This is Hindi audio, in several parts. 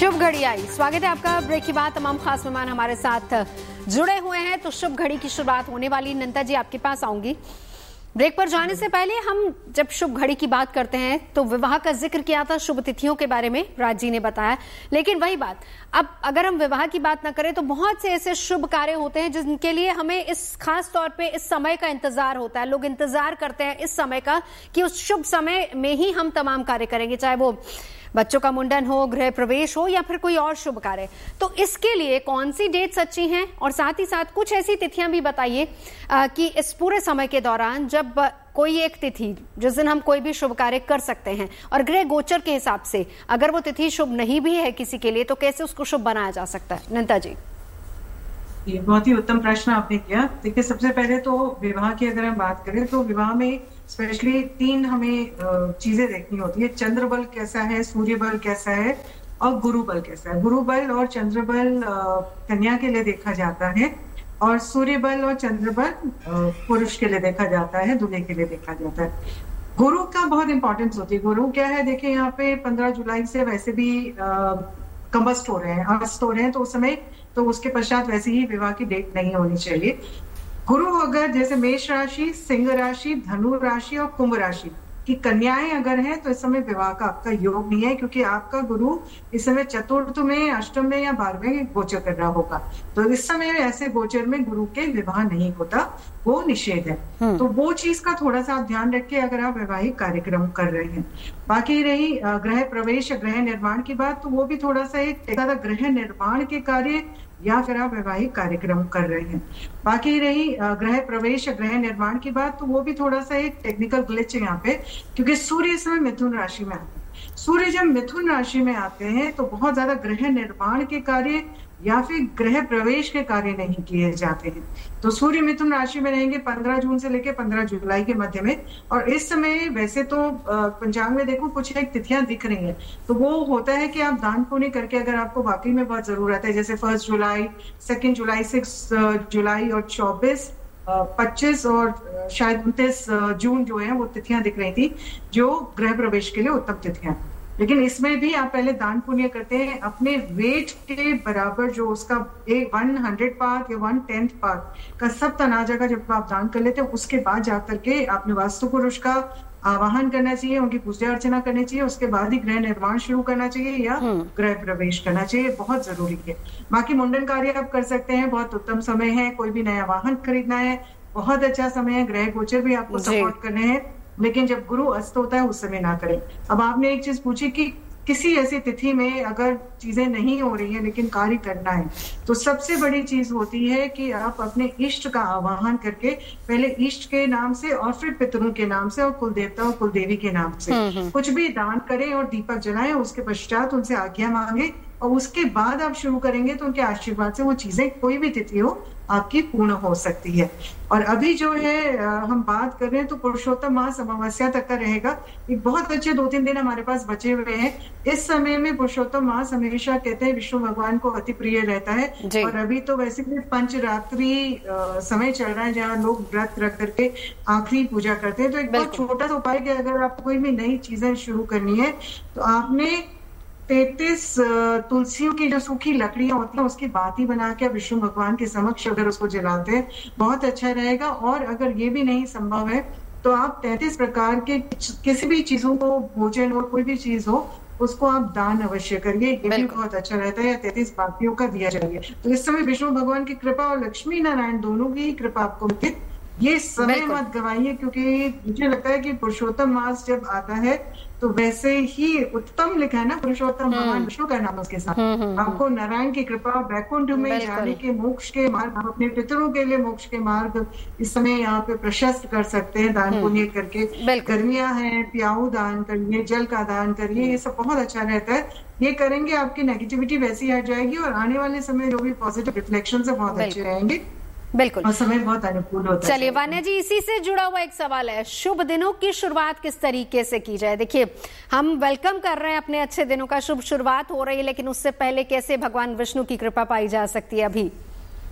शुभ घड़ी आई। स्वागत है आपका ब्रेक के बाद। तमाम खास मेहमान हमारे साथ जुड़े हुए हैं, तो शुभ घड़ी की शुरुआत होने वाली। नंदा जी आपके पास आऊंगी। ब्रेक पर जाने से पहले हम जब शुभ घड़ी की बात करते हैं तो विवाह का जिक्र किया था, शुभ तिथियों के बारे में राज जी ने बताया। लेकिन वही बात, अब अगर हम विवाह की बात ना करें तो बहुत से ऐसे शुभ कार्य होते हैं जिनके लिए हमें इस खास तौर पे इस समय का इंतजार होता है। लोग इंतजार करते हैं इस समय का कि उस शुभ समय में ही हम तमाम कार्य करेंगे, चाहे वो बच्चों का मुंडन हो, गृह प्रवेश हो या फिर कोई और शुभ कार्य। तो इसके लिए कौन सी डेट्स अच्छी हैं, और साथ ही साथ कुछ ऐसी तिथियां भी बताइए कि इस पूरे समय के दौरान जब कोई एक तिथि जिस दिन हम कोई भी शुभ कार्य कर सकते हैं, और गृह गोचर के हिसाब से अगर वो तिथि शुभ नहीं भी है किसी के लिए तो कैसे उसको शुभ बनाया जा सकता है। नंदा जी, ये बहुत ही उत्तम प्रश्न आपने किया। देखिए, सबसे पहले तो विवाह की अगर हम बात करें तो विवाह में स्पेशली 3 हमें चीजें देखनी होती है। चंद्र बल कैसा है, सूर्य बल कैसा है और गुरु बल कैसा है। गुरु बल और चंद्र बल कन्या के लिए देखा जाता है, और सूर्य बल और चंद्र बल पुरुष के लिए देखा जाता है, दूल्हे के लिए देखा जाता है। गुरु का बहुत इंपॉर्टेंस होती है। गुरु क्या है, देखिए यहाँ पे 15 जुलाई से वैसे भी कंबस्ट हो रहे हैं, अस्त हो रहे हैं, तो उस समय तो उसके पश्चात वैसे ही विवाह की डेट नहीं होनी चाहिए। गुरु अगर जैसे मेष राशि, सिंह राशि, धनु राशि और कुंभ राशि की कन्याएं अगर हैं तो इस समय विवाह का आपका योग नहीं है, क्योंकि आपका गुरु इस समय चतुर्थ में, अष्टम में या 12वें गोचर कर रहा होगा। तो इस समय ऐसे गोचर में गुरु के विवाह नहीं होता, वो निषेध है। तो वो चीज का थोड़ा सा आप ध्यान रखिए अगर आप वैवाहिक कार्यक्रम कर रहे हैं। बाकी रही गृह प्रवेश, गृह निर्माण की बात, तो वो भी थोड़ा सा एक ज्यादा गृह निर्माण के कार्य या फिर आप वैवाहिक कार्यक्रम कर रहे हैं। बाकी रही गृह प्रवेश, गृह निर्माण की बात, तो वो भी थोड़ा सा एक टेक्निकल ग्लिच है यहाँ पे, क्योंकि सूर्य इस समय मिथुन राशि में आते हैं। सूर्य जब मिथुन राशि में आते हैं तो बहुत ज्यादा गृह निर्माण के कार्य या फिर गृह प्रवेश के कार्य नहीं किए जाते हैं। तो सूर्य मिथुन राशि में रहेंगे 15 जून से लेकर 15 जुलाई के मध्य में। और इस समय वैसे तो पंचांग में देखो कुछ एक तिथियां दिख रही हैं, तो वो होता है कि आप दान पुण्य करके अगर आपको वाकई में बहुत जरूरत है, जैसे 1 जुलाई, 2 जुलाई, 6 जुलाई और 24, 25 और शायद 29 जून जो है वो तिथियां दिख रही थी जो गृह प्रवेश के लिए उत्तम तिथियां। लेकिन इसमें भी आप पहले दान पुण्य करते हैं अपने वेट के बराबर, जो उसका 100 पाक या 1/10 पाक का सब तनाजा का जब आप दान कर लेते हैं, उसके बाद जाकर के आपने वास्तु पुरुष का आवाहन करना चाहिए, उनकी पूजा अर्चना करनी चाहिए, उसके बाद ही गृह निर्माण शुरू करना चाहिए या गृह प्रवेश करना चाहिए। बहुत जरूरी है। बाकी मुंडन कार्य आप कर सकते हैं, बहुत उत्तम समय है। कोई भी नया वाहन खरीदना है, बहुत अच्छा समय है। गृह गोचर भी आपको सपोर्ट करने हैं, लेकिन जब गुरु अस्त होता है उस समय ना करें। अब आपने एक चीज पूछी कि किसी ऐसी तिथि में अगर चीजें नहीं हो रही है लेकिन कार्य करना है, तो सबसे बड़ी चीज होती है कि आप अपने इष्ट का आवाहन करके पहले इष्ट के नाम से और फिर पितरों के नाम से और कुल देवता और कुल देवी के नाम से कुछ भी दान करें और दीपक जलाएं। उसके पश्चात उनसे आज्ञा मांगे और उसके बाद आप शुरू करेंगे तो उनके आशीर्वाद से वो चीजें, कोई भी तिथि हो, आपकी पूर्ण हो सकती है। और अभी जो है हम बात कर रहे हैं तो पुरुषोत्तम मास अमावस्या तक का रहेगा। एक बहुत अच्छे 2-3 दिन हमारे पास बचे हुए हैं। इस समय में पुरुषोत्तम मास हमेशा कहते हैं विष्णु भगवान को अति प्रिय रहता है, और अभी तो वैसे भी पंचरात्रि समय चल रहा है जहाँ लोग व्रत रख करके आखिरी पूजा करते हैं। तो एक बहुत छोटा सा उपाय कि अगर आपको कोई भी नई चीजें शुरू करनी है तो आपने 33 तुलसियों की जो सूखी लकड़ियां होती हैं उसकी बाती बना के विष्णु भगवान के समक्ष अगर उसको जलाते हैं बहुत अच्छा रहेगा। और अगर ये भी नहीं संभव है तो आप 33 प्रकार के किसी भी चीजों को, भोजन और कोई भी चीज हो, उसको आप दान अवश्य करिए, ये भी बहुत अच्छा रहता है। या 33 बातियों का दिया जाइए। तो इस समय विष्णु भगवान की कृपा और लक्ष्मी नारायण दोनों की कृपा आपको मिलती। ये समय मत गवाइए, क्योंकि मुझे लगता है कि पुरुषोत्तम मास जब आता है तो वैसे ही उत्तम लिखा है ना, पुरुषोत्तम भगवान विष्णु का नाम उसके साथ। आपको नारायण की कृपा, वैकुंठ में जाने के, मोक्ष के मार्ग, आप अपने पितरों के लिए मोक्ष के मार्ग इस समय यहाँ पे प्रशस्त कर सकते हैं दान पुण्य करके। गर्मियां हैं, प्याऊ दान करिए, जल का दान करिए, ये सब बहुत अच्छा रहता है। ये करेंगे आपकी नेगेटिविटी वैसी हट जाएगी और आने वाले समय जो भी पॉजिटिव रिफ्लेक्शन है बहुत अच्छे रहेंगे। बिल्कुल, और समय बहुत अनुकूल होता है। चलिए वान्या जी, इसी से जुड़ा हुआ एक सवाल है, शुभ दिनों की शुरुआत किस तरीके से की जाए। देखिए, हम वेलकम कर रहे हैं अपने अच्छे दिनों का, शुभ शुरुआत हो रही है, लेकिन उससे पहले कैसे भगवान विष्णु की कृपा पाई जा सकती है अभी।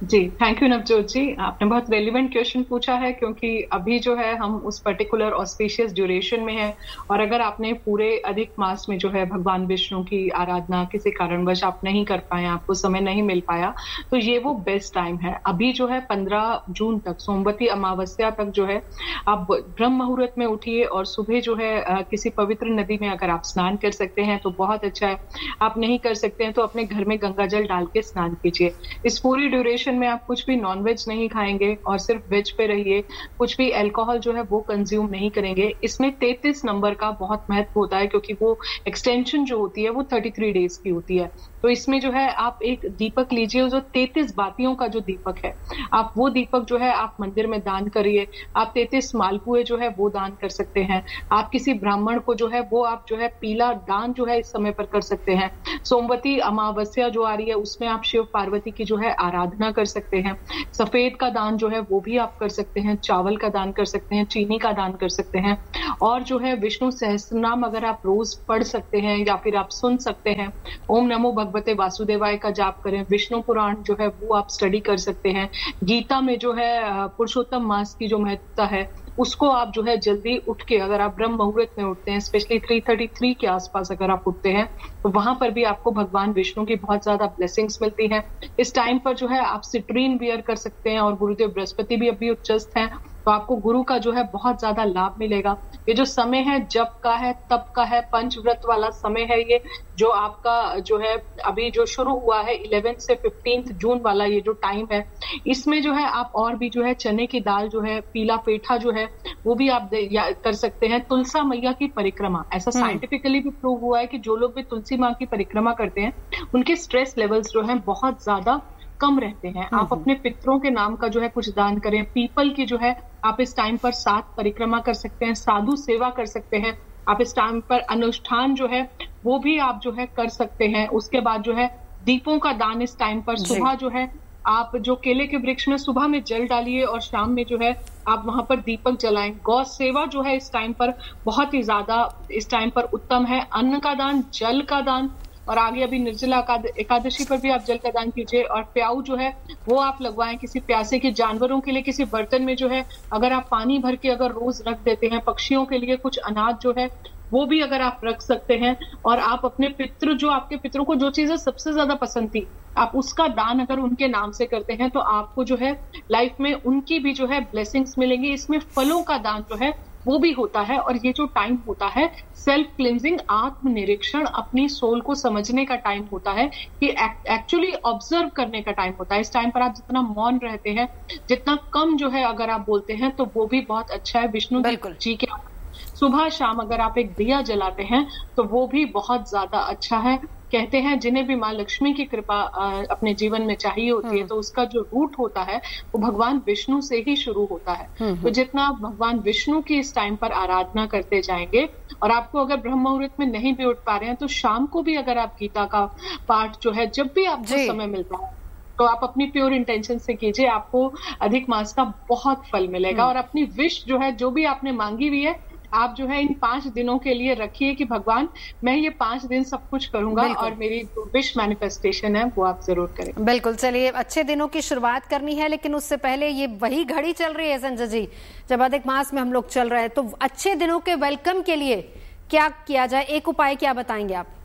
जी, थैंक यू नवजोत जी। आपने बहुत रेलिवेंट क्वेश्चन पूछा है, क्योंकि अभी जो है हम उस पर्टिकुलर ऑस्पिशियस ड्यूरेशन में है, और अगर आपने पूरे अधिक मास में जो है भगवान विष्णु की आराधना किसी कारणवश आप नहीं कर पाए, आपको समय नहीं मिल पाया, तो ये वो बेस्ट टाइम है। अभी जो है 15 जून तक, सोमवती अमावस्या तक जो है आप ब्रह्म मुहूर्त में उठिए और सुबह जो है किसी पवित्र नदी में अगर आप स्नान कर सकते हैं तो बहुत अच्छा है। आप नहीं कर सकते हैं तो अपने घर में गंगा जल डाल के स्नान कीजिए। इस पूरी ड्यूरेशन में आप कुछ भी नॉनवेज नहीं खाएंगे और सिर्फ वेज पे रहिए। कुछ भी अल्कोहल जो है वो कंज्यूम नहीं करेंगे। इसमें 33 नंबर का बहुत महत्व होता है, क्योंकि वो एक्सटेंशन जो होती है वो 33 डेज की होती है। तो इसमें जो है आप एक दीपक लीजिए, जो 33 बातियों का जो दीपक है, आप वो दीपक जो है आप मंदिर में दान करिए। आप 33 मालपुए जो है वो दान कर सकते हैं। आप किसी ब्राह्मण को जो है वो आप जो है पीला दान जो है इस समय पर कर सकते हैं। सोमवती अमावस्या जो आ रही है उसमें आप शिव पार्वती की जो है आराधना कर सकते हैं। सफेद का दान जो है वो भी आप कर सकते हैं, चावल का दान कर सकते हैं, चीनी का दान कर सकते हैं। और जो है विष्णु सहस्त्रनाम अगर आप रोज पढ़ सकते हैं या फिर आप सुन सकते हैं, ओम नमो भगवते वासुदेवाय का जाप करें। विष्णु पुराण जो है वो आप स्टडी कर सकते हैं। गीता में जो है पुरुषोत्तम मास की जो महत्वता है उसको आप जो है जल्दी उठ के, अगर आप ब्रह्म मुहूर्त में उठते हैं, स्पेशली 3:33 के आसपास अगर आप उठते हैं, तो वहां पर भी आपको भगवान विष्णु की बहुत ज्यादा ब्लेसिंग्स मिलती हैं। इस टाइम पर जो है आप सिट्रीन वियर कर सकते हैं, और गुरुदेव बृहस्पति भी अभी उच्चस्थ हैं, तो आपको गुरु का जो है बहुत ज्यादा लाभ मिलेगा। ये जो समय है जप का है, तप का है, पंचव्रत वाला समय है, ये जो आपका जो है अभी जो शुरू हुआ है 11 से 15 जून वाला ये जो टाइम है, इसमें जो है आप और भी जो है चने की दाल जो है, पीला पेठा जो है वो भी आप कर सकते हैं। तुलसा मैया की परिक्रमा, ऐसा साइंटिफिकली भी प्रूव हुआ है कि जो लोग भी तुलसी माँ की परिक्रमा करते हैं उनके स्ट्रेस लेवल्स जो है बहुत ज्यादा कम रहते हैं। आप अपने पितरों के नाम का जो है कुछ दान करें। पीपल की जो है आप इस टाइम पर 7 परिक्रमा कर सकते हैं। साधु सेवा कर सकते हैं आप इस टाइम पर। अनुष्ठान जो है वो भी आप जो है कर सकते हैं। उसके बाद जो है दीपों का दान इस टाइम पर, सुबह जो है आप जो केले के वृक्ष में सुबह में जल डालिए और शाम में जो है आप वहां पर दीपक जलाएं। गौ सेवा जो है इस टाइम पर बहुत ही ज्यादा इस टाइम पर उत्तम है। अन्न का दान, जल का दान, और आगे अभी निर्जला एकादशी पर भी आप जल का दान कीजिए। और प्याऊ जो है वो आप लगवाएं किसी प्यासे के जानवरों के लिए। किसी बर्तन में जो है अगर आप पानी भर के अगर रोज रख देते हैं, पक्षियों के लिए कुछ अनाज जो है वो भी अगर आप रख सकते हैं। और आप अपने पितृ जो आपके पितरों को जो चीजें सबसे ज्यादा पसंद थी, आप उसका दान अगर उनके नाम से करते हैं तो आपको जो है लाइफ में उनकी भी जो है ब्लेसिंग्स मिलेंगी। इसमें फलों का दान जो है वो भी होता है। और ये जो टाइम होता है सेल्फ क्लिंजिंग, आत्मनिरीक्षण, अपनी सोल को समझने का टाइम होता है, कि एक्चुअली ऑब्जर्व करने का टाइम होता है। इस टाइम पर आप जितना मौन रहते हैं, जितना कम जो है अगर आप बोलते हैं, तो वो भी बहुत अच्छा है। विष्णु जी के सुबह शाम अगर आप एक दिया जलाते हैं तो वो भी बहुत ज्यादा अच्छा है। कहते हैं जिन्हें भी माँ लक्ष्मी की कृपा अपने जीवन में चाहिए होती है, तो उसका जो रूट होता है वो भगवान विष्णु से ही शुरू होता है। तो जितना आप भगवान विष्णु की इस टाइम पर आराधना करते जाएंगे, और आपको अगर ब्रह्म मुहूर्त में नहीं भी उठ पा रहे हैं तो शाम को भी अगर आप गीता का पाठ जो है जब भी आपको समय मिलता है तो आप अपनी प्योर इंटेंशन से कीजिए। आपको अधिक मास का बहुत फल मिलेगा। और अपनी विश जो है, जो भी आपने मांगी हुई है, आप जो है इन 5 दिनों के लिए रखिए कि भगवान मैं ये 5 दिन सब कुछ करूंगा, और मेरी जो विश मैनिफेस्टेशन है वो आप जरूर करें। बिल्कुल। चलिए, अच्छे दिनों की शुरुआत करनी है, लेकिन उससे पहले ये वही घड़ी चल रही है संजय जी जब अधिक मास में हम लोग चल रहे हैं, तो अच्छे दिनों के वेलकम के लिए क्या किया जाए? एक उपाय क्या बताएंगे आप?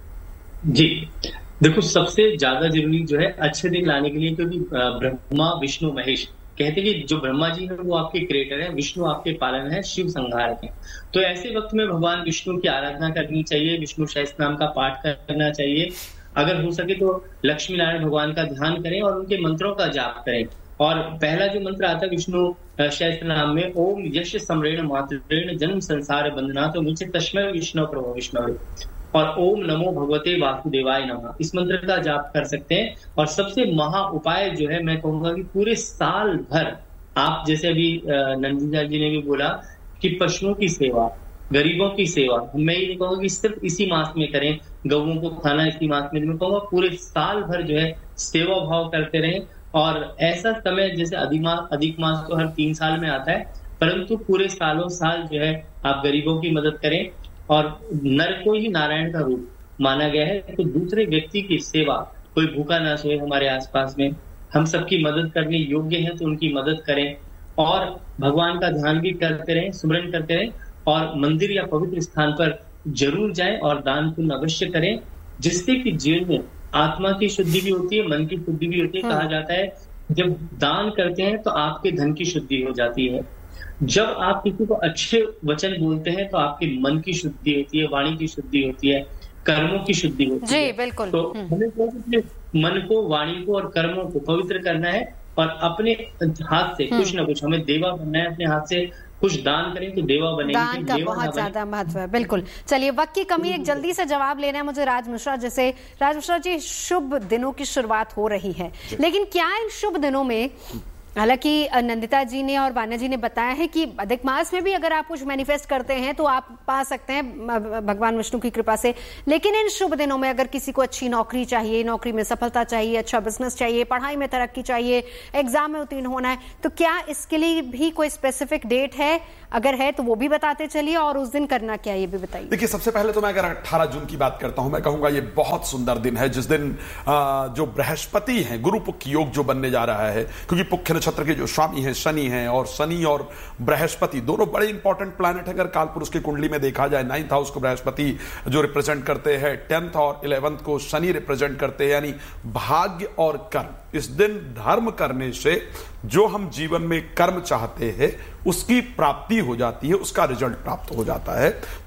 जी देखो, सबसे ज्यादा जरूरी जो है अच्छे दिन लाने के लिए, क्योंकि ब्रह्मा विष्णु महेश कहते हैं कि जो ब्रह्मा जी है वो आपके क्रिएटर है, विष्णु आपके पालन है, शिव संहारक है। तो ऐसे वक्त में भगवान विष्णु की आराधना करनी चाहिए, विष्णु सहस्त्र नाम का पाठ करना चाहिए। अगर हो सके तो लक्ष्मी नारायण भगवान का ध्यान करें और उनके मंत्रों का जाप करें। और पहला जो मंत्र आता है विष्णु सहस्त्र नाम में, ओम यश सम्रेण मातृण जन्म संसार बंधना, तो मुझे तस्मै विष्णु प्रभो विष्णु, और ओम नमो भगवते वासुदेवाय नमः, इस मंत्र का जाप कर सकते हैं। और सबसे महा उपाय जो है, मैं कहूंगा कि पूरे साल भर आप, जैसे अभी नंदिता जी ने भी बोला कि पशुओं की सेवा, गरीबों की सेवा, मैं ये नहीं कहूंगा कि सिर्फ इसी मास में करें, गौओं को खाना इसी मास में, मैं कहूंगा पूरे साल भर जो है सेवा भाव करते रहें। और ऐसा समय, जैसे अधिक मास तो हर 3 साल में आता है, परंतु पूरे सालों साल जो है आप गरीबों की मदद करें। और नर को ही नारायण का रूप माना गया है, तो दूसरे व्यक्ति की सेवा, कोई भूखा ना सोए हमारे आसपास में, हम सबकी मदद करने योग्य हैं तो उनकी मदद करें, और भगवान का ध्यान भी करते रहें, सुमरन करते रहें, और मंदिर या पवित्र स्थान पर जरूर जाएं और दान पुण्य अवश्य करें, जिससे कि जीवन में आत्मा की शुद्धि भी होती है, मन की शुद्धि भी होती है। कहा जाता है जब दान करते हैं तो आपके धन की शुद्धि हो जाती है। जब आप किसी को अच्छे वचन बोलते हैं तो आपके मन की शुद्धि होती है, वाणी की शुद्धि होती है, कर्मों की शुद्धि होती है। जी बिल्कुल। तो हमें अपने मन को, वाणी को और कर्मों को पवित्र करना है, और अपने हाथ से कुछ ना कुछ, हमें देवा बनना है, अपने हाथ से कुछ दान करें तो देवा बनेंगे। दान का बहुत ज्यादा महत्व है। बिल्कुल। चलिए, वक्त की कमी, एक जल्दी से जवाब लेना है मुझे राज मिश्रा जैसे। राज मिश्रा जी, शुभ दिनों की शुरुआत हो रही है, लेकिन क्या इन शुभ दिनों में, हालांकि नंदिता जी ने और वान्या जी ने बताया है कि अधिक मास में भी अगर आप कुछ मैनिफेस्ट करते हैं तो आप पा सकते हैं भगवान विष्णु की कृपा से, लेकिन इन शुभ दिनों में अगर किसी को अच्छी नौकरी चाहिए, नौकरी में सफलता चाहिए, अच्छा बिजनेस चाहिए, पढ़ाई में तरक्की चाहिए, एग्जाम में उत्तीर्ण होना है, तो क्या इसके लिए भी कोई स्पेसिफिक डेट है? अगर है तो वो भी बताते चलिए, और उस दिन करना क्या है ये भी बताइए। देखिए, सबसे पहले तो मैं अगर 18 जून की बात करता हूं, मैं कहूंगा ये बहुत सुंदर दिन है, जिस दिन जो बृहस्पति हैं, गुरु पुख योग जो बनने जा रहा है, क्योंकि पुख्य नक्षत्र के जो स्वामी हैं शनि हैं, और शनि और बृहस्पति दोनों बड़े इंपॉर्टेंट प्लैनेट है। अगर कालपुरुष की कुंडली में देखा जाए, 9th हाउस को बृहस्पति जो रिप्रेजेंट करते हैं, 10th और 11th को शनि रिप्रेजेंट करते हैं, यानी भाग्य और कर्म। इस दिन धर्म करने से जो हम जीवन में कर्म चाहते हैं उसकी प्राप्ति हो जाती है, उसका रिजल्ट प्राप्त हो जाता है।